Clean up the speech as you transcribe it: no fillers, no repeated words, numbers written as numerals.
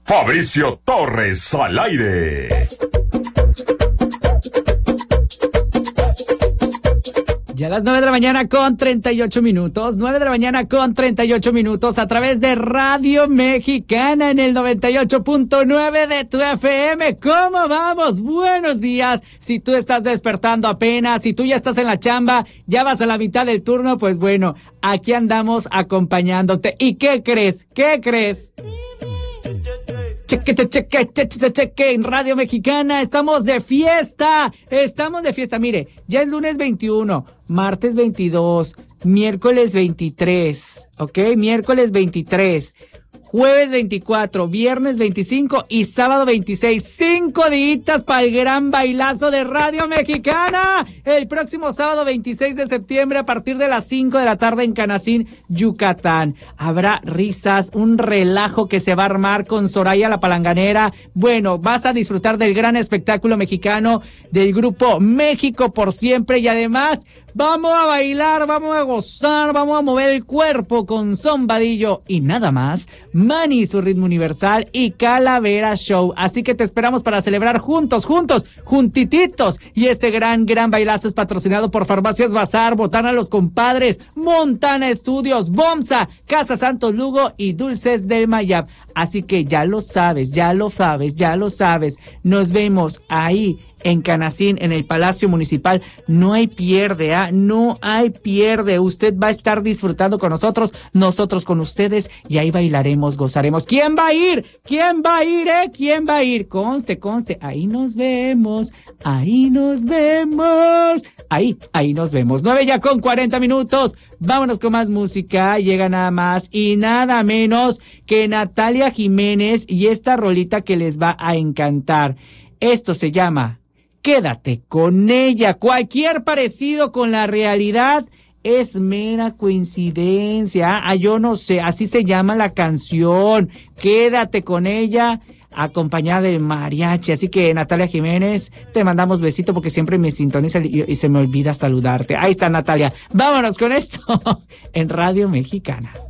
Fabricio Torres al aire. Ya las 9 de la mañana con 38 minutos, 9 de la mañana con 38 minutos a través de Radio Mexicana en el 98.9 de tu FM. ¿Cómo vamos? Buenos días. Si tú estás despertando apenas, si tú ya estás en la chamba, ya vas a la mitad del turno, pues bueno, aquí andamos acompañándote. ¿Y qué crees? ¿Qué crees? Cheque, en Radio Mexicana, estamos de fiesta, mire, ya es lunes 21, martes 22, miércoles 23, ¿ok? Miércoles 23, jueves 24, viernes 25 y sábado 26, 5 días para el gran bailazo de Radio Mexicana. El próximo sábado 26 de septiembre a partir de las 5 de la tarde en Canacín, Yucatán. Habrá risas, un relajo que se va a armar con Soraya la Palanganera. Bueno, vas a disfrutar del gran espectáculo mexicano del grupo México por Siempre y además vamos a bailar, vamos a gozar, vamos a mover el cuerpo con Son Vadillo y nada más, Manny, su ritmo universal y Calavera Show. Así que te esperamos para celebrar juntititos. Y este gran bailazo es patrocinado por Farmacias Bazar, Botana Los Compadres, Montana Estudios, Bomsa, Casa Santos Lugo y Dulces del Mayab. Así que ya lo sabes. Nos vemos ahí en Canacín, en el Palacio Municipal. No hay pierde, no hay pierde. Usted va a estar disfrutando con nosotros con ustedes y ahí bailaremos, gozaremos. ¿Quién va a ir? ¿Quién va a ir? Conste. Ahí nos vemos. Ahí nos vemos. 9 ya con 40 minutos. Vámonos con más música. Llega nada más y nada menos que Natalia Jiménez y esta rolita que les va a encantar. Esto se llama Quédate con ella. Cualquier parecido con la realidad es mera coincidencia. Yo no sé, así se llama la canción. Quédate con ella, acompañada del mariachi. Así que Natalia Jiménez, te mandamos besito porque siempre me sintoniza y se me olvida saludarte. Ahí está Natalia. Vámonos con esto en Radio Mexicana.